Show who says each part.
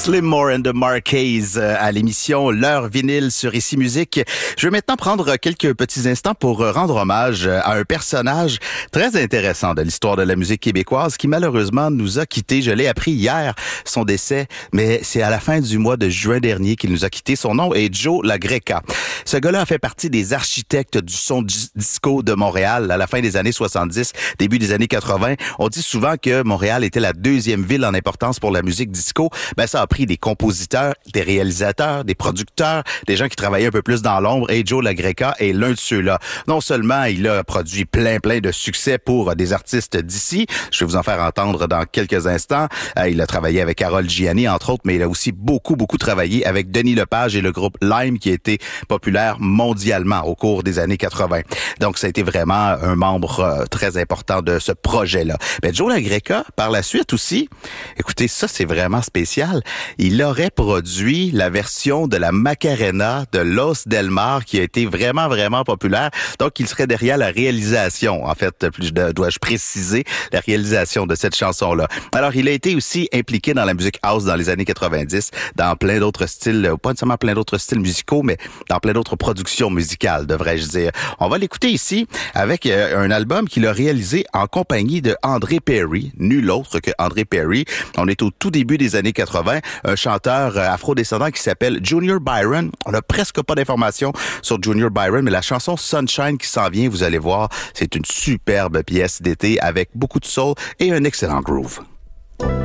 Speaker 1: Slim Moore and the Marquez à l'émission L'heure vinyle sur Ici Musique. Je vais maintenant prendre quelques petits instants pour rendre hommage à un personnage très intéressant de l'histoire de la musique québécoise qui malheureusement nous a quittés. Je l'ai appris hier, son décès, mais c'est à la fin du mois de juin dernier qu'il nous a quittés. Son nom est Joe LaGreca. Ce gars-là a fait partie des architectes du son disco de Montréal à la fin des années 70, début des années 80. On dit souvent que Montréal était la deuxième ville en importance pour la musique disco. Ben, ça a pris des compositeurs, des réalisateurs, des producteurs, des gens qui travaillaient un peu plus dans l'ombre, et Joe LaGreca est l'un de ceux-là. Non seulement il a produit plein de succès pour des artistes d'ici, je vais vous en faire entendre dans quelques instants. Il a travaillé avec Karol Gianni, entre autres, mais il a aussi beaucoup travaillé avec Denis Lepage et le groupe Lime, qui a été populaire mondialement au cours des années 80. Donc, ça a été vraiment un membre très important de ce projet-là. Ben, Joe LaGreca, par la suite aussi, écoutez, ça, c'est vraiment spécial. Il aurait produit la version de la Macarena de Los Del Mar qui a été vraiment populaire. Donc, il serait derrière la réalisation, en fait, dois-je préciser, la réalisation de cette chanson-là. Alors, il a été aussi impliqué dans la musique house dans les années 90, dans plein d'autres styles, pas nécessairement plein d'autres styles musicaux, mais dans plein d'autres productions musicales, devrais-je dire. On va l'écouter ici avec un album qu'il a réalisé en compagnie de André Perry, nul autre que André Perry. On est au tout début des années 80, un chanteur afro-descendant qui s'appelle Junior Byron. On n'a presque pas d'informations sur Junior Byron, mais la chanson Sunshine qui s'en vient, vous allez voir, c'est une superbe pièce d'été avec beaucoup de soul et un excellent groove.